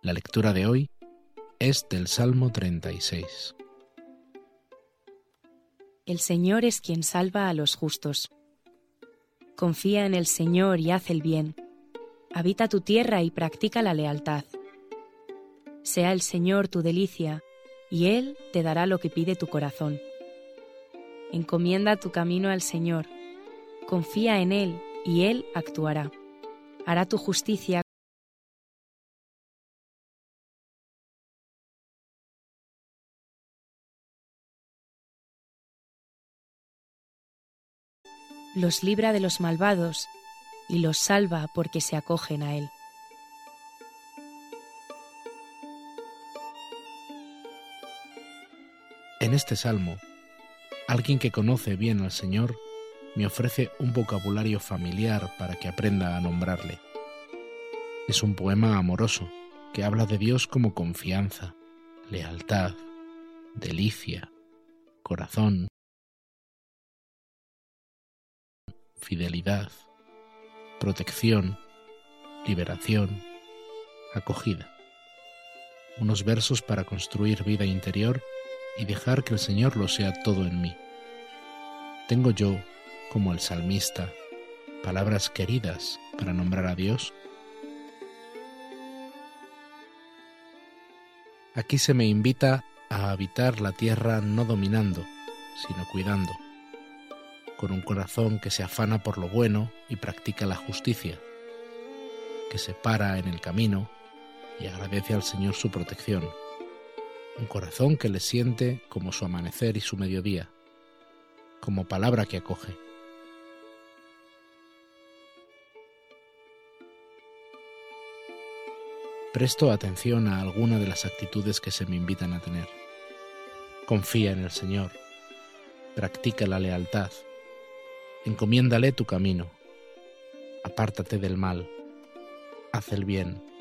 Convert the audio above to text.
La lectura de hoy es del Salmo 36. El Señor es quien salva a los justos. Confía en el Señor y haz el bien. Habita tu tierra y practica la lealtad. Sea el Señor tu delicia, y Él te dará lo que pide tu corazón. Encomienda tu camino al Señor. Confía en Él, y Él actuará. Hará tu justicia. Los libra de los malvados y los salva porque se acogen a Él. En este salmo, alguien que conoce bien al Señor me ofrece un vocabulario familiar para que aprenda a nombrarle. Es un poema amoroso que habla de Dios como confianza, lealtad, delicia, corazón, fidelidad, protección, liberación, acogida. Unos versos para construir vida interior y dejar que el Señor lo sea todo en mí. ¿Tengo yo, como el salmista, palabras queridas para nombrar a Dios? Aquí se me invita a habitar la tierra no dominando, sino cuidando, con un corazón que se afana por lo bueno y practica la justicia, que se para en el camino y agradece al Señor su protección. Un corazón que le siente como su amanecer y su mediodía, como palabra que acoge. Presto atención a alguna de las actitudes que se me invitan a tener. Confía en el Señor, practica la lealtad, encomiéndale tu camino, apártate del mal, haz el bien,